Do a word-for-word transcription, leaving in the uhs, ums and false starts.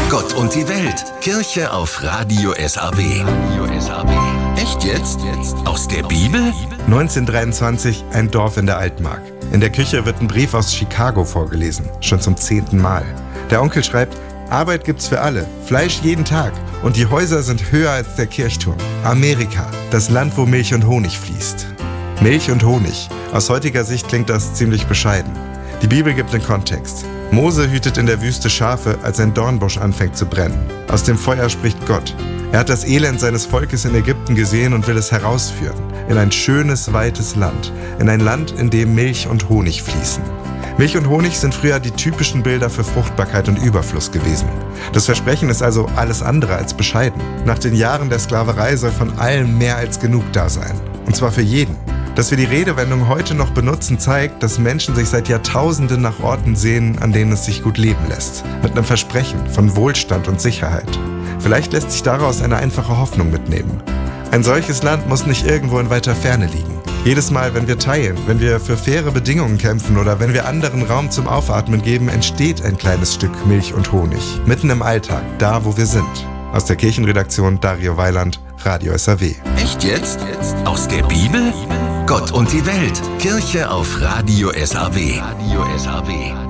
Gott und die Welt. Kirche auf Radio S A W. Radio S A W. Echt jetzt? Aus der Bibel? neunzehnhundertdreiundzwanzig, ein Dorf in der Altmark. In der Küche wird ein Brief aus Chicago vorgelesen, schon zum zehnten Mal. Der Onkel schreibt: Arbeit gibt's für alle, Fleisch jeden Tag und die Häuser sind höher als der Kirchturm. Amerika, das Land, wo Milch und Honig fließt. Milch und Honig. Aus heutiger Sicht klingt das ziemlich bescheiden. Die Bibel gibt den Kontext. Mose hütet in der Wüste Schafe, als ein Dornbusch anfängt zu brennen. Aus dem Feuer spricht Gott. Er hat das Elend seines Volkes in Ägypten gesehen und will es herausführen. In ein schönes, weites Land. In ein Land, in dem Milch und Honig fließen. Milch und Honig sind früher die typischen Bilder für Fruchtbarkeit und Überfluss gewesen. Das Versprechen ist also alles andere als bescheiden. Nach den Jahren der Sklaverei soll von allem mehr als genug da sein. Und zwar für jeden. Dass wir die Redewendung heute noch benutzen, zeigt, dass Menschen sich seit Jahrtausenden nach Orten sehnen, an denen es sich gut leben lässt. Mit einem Versprechen von Wohlstand und Sicherheit. Vielleicht lässt sich daraus eine einfache Hoffnung mitnehmen. Ein solches Land muss nicht irgendwo in weiter Ferne liegen. Jedes Mal, wenn wir teilen, wenn wir für faire Bedingungen kämpfen oder wenn wir anderen Raum zum Aufatmen geben, entsteht ein kleines Stück Milch und Honig. Mitten im Alltag, da wo wir sind. Aus der Kirchenredaktion Dario Weiland, Radio S A W. Echt jetzt? Aus der Bibel? Gott und die Welt. Kirche auf Radio S A W. Radio S A W.